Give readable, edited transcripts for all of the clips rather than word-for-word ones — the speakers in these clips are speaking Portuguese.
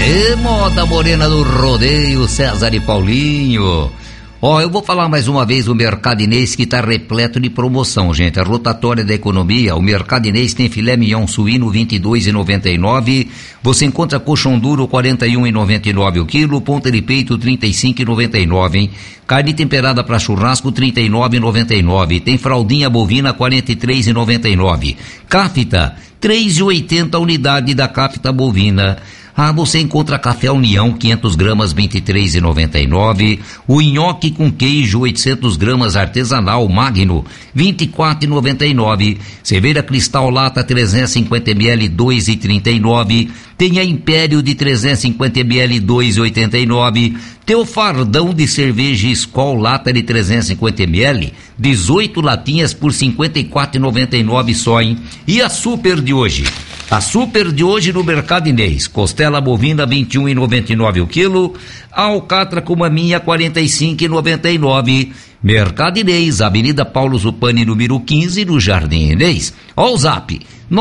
E moda morena do rodeio, César e Paulinho. Eu vou falar mais uma vez do Mercado Inês, que está repleto de promoção, gente. A rotatória da economia, o Mercado Inês tem filé mignon suíno R$ 22,99. Você encontra colchão duro R$ 41,99 o quilo, ponta de peito R$ 35,99, hein? Carne temperada para churrasco R$ 39,99. Tem fraldinha bovina R$ 43,99. Cafta, R$ 3,80 a unidade da cafta bovina. Você encontra café União, 500 gramas, R$ 23,99. O nhoque com queijo, 800 gramas, artesanal, Magno, R$ 24,99. Cerveja Cristal Lata, 350 ml, R$ 2,39. Tem a Império de 350 ml, R$ 2,89. Tem o fardão de cerveja Skol Lata de 350 ml, 18 latinhas por R$ 54,99 só, hein? E a super de hoje? A super de hoje no Mercado Inês: costela bovina R$ 21,99 o quilo, alcatra com maminha R$ 45,99. Mercado Inês, Avenida Paulo Zupani, número 15, no Jardim Inês. O zap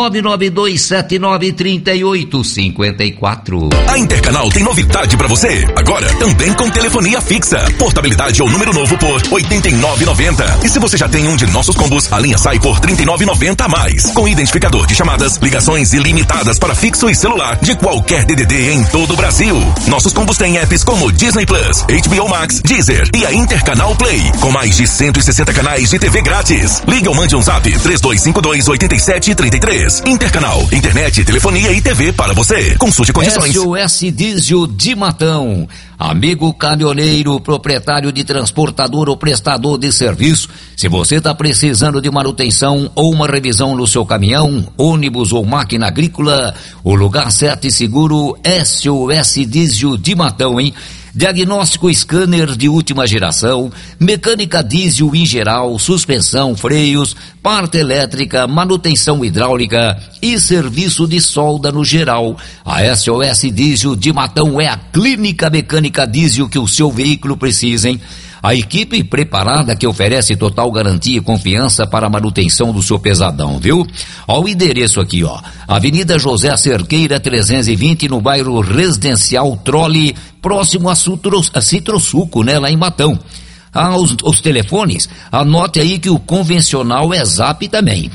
992793854. A Intercanal tem novidade pra você. Agora, também com telefonia fixa. Portabilidade ou número novo por R$ 89,90. E se você já tem um de nossos combos, a linha sai por R$ 39,90 a mais. Com identificador de chamadas, ligações ilimitadas para fixo e celular de qualquer DDD em todo o Brasil. Nossos combos têm apps como Disney Plus, HBO Max, Deezer e a Intercanal Play, com mais de 160 canais de TV grátis. Ligue ou mande um zap 3252-8733. Intercanal, internet, telefonia e TV para você. Consulte condições. SOS Diesel de Matão. Amigo caminhoneiro, proprietário de transportador ou prestador de serviço, se você está precisando de manutenção ou uma revisão no seu caminhão, ônibus ou máquina agrícola, o lugar certo e seguro, SOS Diesel de Matão, hein? Diagnóstico scanner de última geração, mecânica diesel em geral, suspensão, freios, parte elétrica, manutenção hidráulica e serviço de solda no geral. A SOS Diesel de Matão é a clínica mecânica diesel que o seu veículo precisa, hein? A equipe preparada que oferece total garantia e confiança para a manutenção do seu pesadão, viu? O endereço aqui, Avenida José Cerqueira 320, no bairro Residencial Trole, próximo a Citrosuco, né? Lá em Matão. Os telefones, anote aí que o convencional é zap também,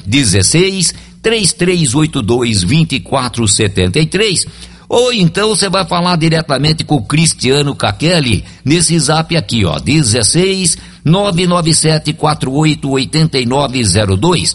16-3382-2473, ou então você vai falar diretamente com o Cristiano Caquelli nesse zap aqui, 16-997488902,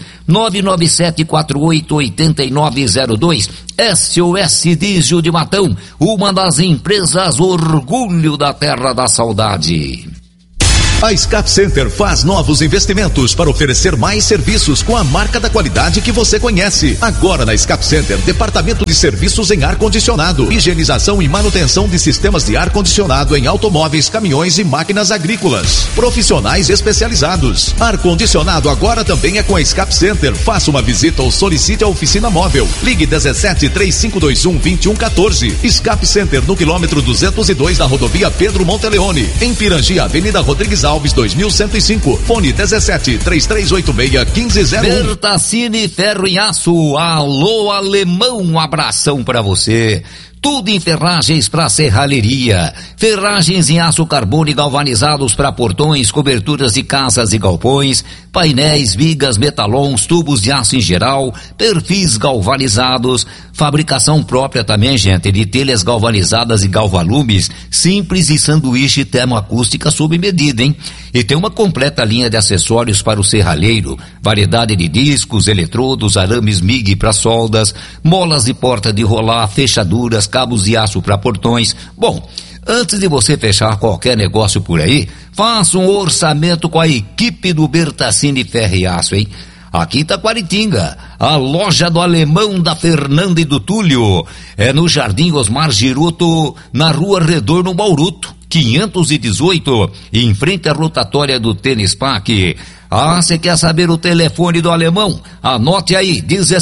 997488902, SOS Diesel de Matão, uma das empresas orgulho da terra da saudade. A Scap Center faz novos investimentos para oferecer mais serviços com a marca da qualidade que você conhece. Agora na Scap Center, departamento de serviços em ar-condicionado, higienização e manutenção de sistemas de ar-condicionado em automóveis, caminhões e máquinas agrícolas. Profissionais especializados. Ar-condicionado agora também é com a Scap Center. Faça uma visita ou solicite a oficina móvel. Ligue 17-3521-2114. Scap Center no quilômetro 202 da rodovia Pedro Monteleone. Em Pirangi, Avenida Rodrigues Alves 2105, fone 17-3386-1501. Bertacini Ferro em Aço, alô alemão, um abração pra você. Tudo em ferragens para serralheria, ferragens em aço carbono e galvanizados para portões, coberturas de casas e galpões, painéis, vigas, metalons, tubos de aço em geral, perfis galvanizados, fabricação própria também, gente, de telhas galvanizadas e galvalumes, simples e sanduíche termoacústica sob medida, hein? E tem uma completa linha de acessórios para o serralheiro, variedade de discos, eletrodos, arames MIG para soldas, molas de porta de rolar, fechaduras, cabos de aço para portões. Bom, antes de você fechar qualquer negócio por aí, faça um orçamento com a equipe do Bertacini Ferro e Aço, hein? Aqui em Taquaritinga, a loja do alemão da Fernanda e do Túlio, é no Jardim Osmar Giroto, na Rua Retorno Bauruto, 518, em frente à rotatória do Tênis Parque. Você quer saber o telefone do alemão? Anote aí,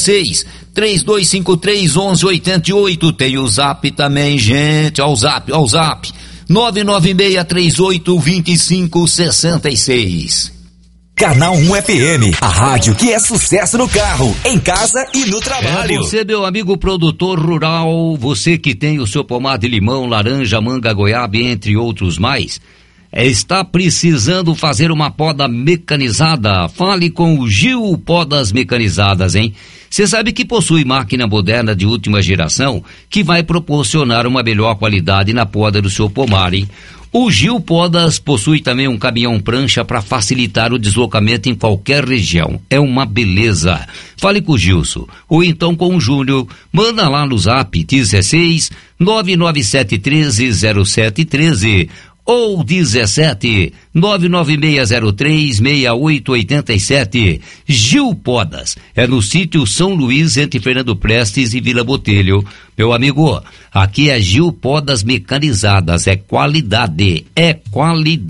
16-3253-1188. Tem o zap também, gente, ó o zap, 99638-2566. Canal 1 FM, a rádio que é sucesso no carro, em casa e no trabalho. Você, meu amigo produtor rural, você que tem o seu pomar de limão, laranja, manga, goiaba, entre outros mais, está precisando fazer uma poda mecanizada? Fale com o Gil Podas Mecanizadas, hein? Você sabe que possui máquina moderna de última geração que vai proporcionar uma melhor qualidade na poda do seu pomar, hein? O Gil Podas possui também um caminhão prancha para facilitar o deslocamento em qualquer região. É uma beleza. Fale com o Gilson ou então com o Júnior. Manda lá no zap 16 997130713 ou 17 996036887. Gil Podas é no sítio São Luís, entre Fernando Prestes e Vila Botelho. Meu amigo, aqui é Gil Podas Mecanizadas, é qualidade,